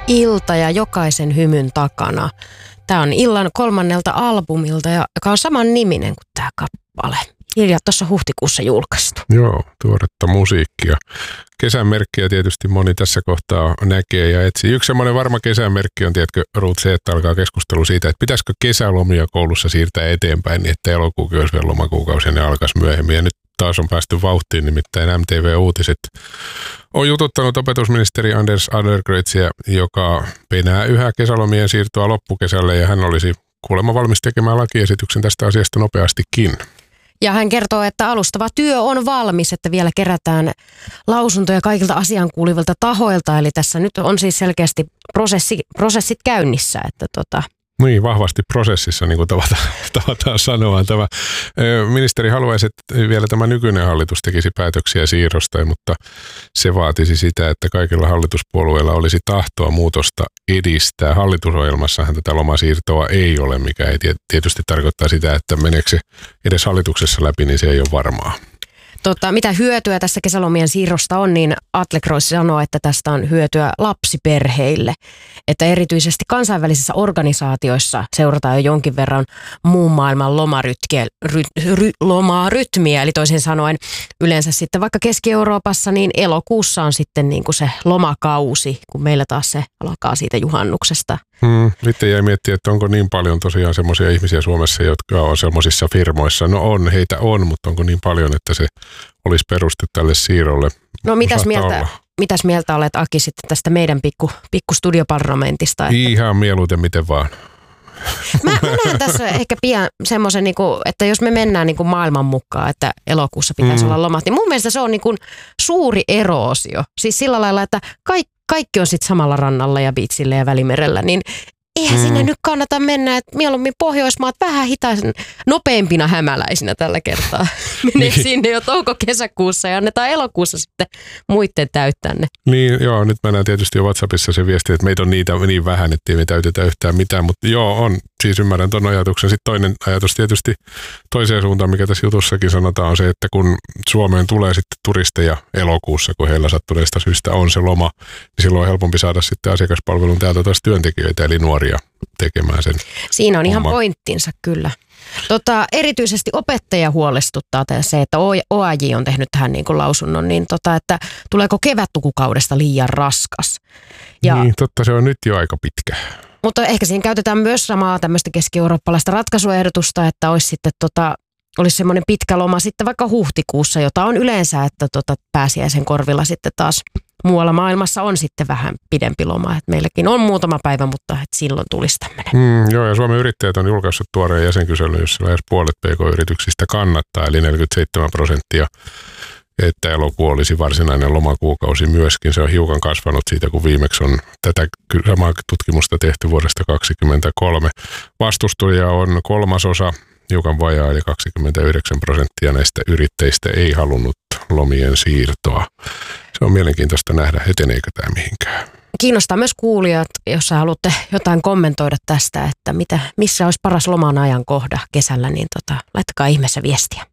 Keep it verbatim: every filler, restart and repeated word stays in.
Ilta ja jokaisen hymyn takana. Tämä on illan kolmannelta albumilta, joka on saman niminen kuin tämä kappale. Hiljaa tuossa huhtikuussa julkaistu. Joo, tuoretta musiikkia. Kesän merkkiä tietysti moni tässä kohtaa näkee ja etsii. Yksi semmoinen varma kesän merkki on, tiedätkö, Ruut, se, että alkaa keskustelu siitä, että pitäisikö kesälomia koulussa siirtää eteenpäin, niin että elokuukin olisi vielä lomakukausi ja ne alkaisi myöhemmin. Ja nyt taas on päästy vauhtiin, nimittäin M T V-uutiset on jututtanut opetusministeri Anders Adlercreutzia, joka penää yhä kesälomien siirtoa loppukesälle ja hän olisi kuulemma valmis tekemään lakiesityksen tästä asiasta nopeastikin. Ja hän kertoo, että alustava työ on valmis, että vielä kerätään lausuntoja kaikilta asiankuulivilta tahoilta. Eli tässä nyt on siis selkeästi prosessi, prosessit käynnissä, että tota... Niin, vahvasti prosessissa, niin kuin tavataan, tavataan sanoa. Tämä, ministeri haluaisi, että vielä tämä nykyinen hallitus tekisi päätöksiä siirrosta, mutta se vaatisi sitä, että kaikilla hallituspuolueilla olisi tahtoa muutosta edistää. Hallitusohjelmassahan tätä lomasiirtoa ei ole, mikä ei tietysti tarkoittaa sitä, että meneekö se edes hallituksessa läpi, niin se ei ole varmaa. Tota, mitä hyötyä tässä kesälomien siirrosta on, niin Adlercreutz sanoo, että tästä on hyötyä lapsiperheille. Että erityisesti kansainvälisissä organisaatioissa seurataan jo jonkin verran muun maailman lomarytmiä, ry, ry, lomarytmiä. Eli toisin sanoen yleensä sitten vaikka Keski-Euroopassa, niin elokuussa on sitten niin kuin se lomakausi, kun meillä taas se alkaa siitä juhannuksesta. Hmm, sitten jäi miettiä, että onko niin paljon tosiaan semmoisia ihmisiä Suomessa, jotka on semmoisissa firmoissa. No on, heitä on, mutta onko niin paljon, että se olisi peruste tälle siirrolle? No mitäs mieltä, mitäs mieltä olet, Aki, sitten tästä meidän pikku, pikku studioparlamentista? Että... Ihan mieluiten, miten vaan. Mä, mä näen tässä ehkä pian semmoisen, niin että jos me mennään niin kuin maailman mukaan, että elokuussa pitäisi mm. olla lomat, niin mun mielestä se on niin kuin suuri eroosio. Siis sillä lailla, että kaikki, kaikki on sitten samalla rannalla ja biitsillä ja Välimerellä, niin eihän mm. sinne nyt kannata mennä, että mieluummin Pohjoismaat vähän hitaisen, nopeimpina hämäläisinä tällä kertaa. Menee niin. Sinne jo touko-kesäkuussa ja annetaan elokuussa sitten muiden täyttää ne. Niin, joo, nyt mä näen tietysti jo WhatsAppissa se viesti, että meitä on niitä niin vähän, että ei me täytetä yhtään mitään, mutta joo, on. Siis ymmärrän ton ajatuksen. Sitten toinen ajatus tietysti toiseen suuntaan, mikä tässä jutussakin sanotaan, on se, että kun Suomeen tulee sitten turisteja elokuussa, kun heillä sattuneesta syystä on se loma, niin silloin on helpompi saada sitten asiakaspalvelun täältä taas työntekijöitä, eli nuoria tekemään sen. Siinä on homma. Ihan pointtinsa kyllä. Tota, erityisesti opettaja huolestuttaa se, että O A J on tehnyt tähän niin kuin lausunnon, niin tota, että tuleeko kevätlukukaudesta liian raskas. Ja, niin, totta, se on nyt jo aika pitkä. Mutta ehkä siinä käytetään myös samaa tämmöistä keski-eurooppalaista ratkaisuehdotusta, että olisi sitten tota, olisi semmoinen pitkä loma sitten vaikka huhtikuussa, jota on yleensä, että tota, pääsiäisen korvilla sitten taas muualla maailmassa on sitten vähän pidempi loma. Et meilläkin on muutama päivä, mutta et silloin tulisi tämmöinen. Mm, joo, ja Suomen yrittäjät on julkaissut tuoreen jäsenkyselyn, jossa lähes puolet P K-yrityksistä kannattaa, eli neljäkymmentäseitsemän prosenttia, että elokuu olisi varsinainen lomakuukausi myöskin. Se on hiukan kasvanut siitä, kun viimeksi on tätä samaa tutkimusta tehty vuodesta kaksikymmentäkolme. Vastustuja on kolmasosa, hiukan vajaa, eli kaksikymmentäyhdeksän prosenttia näistä yrittäjistä ei halunnut lomien siirtoa. Se on mielenkiintoista nähdä, eteneekö tämä mihinkään. Kiinnostaa myös kuulijat, jos haluatte jotain kommentoida tästä, että mitä, missä olisi paras loman ajankohta kesällä, niin tota, laittakaa ihmeessä viestiä.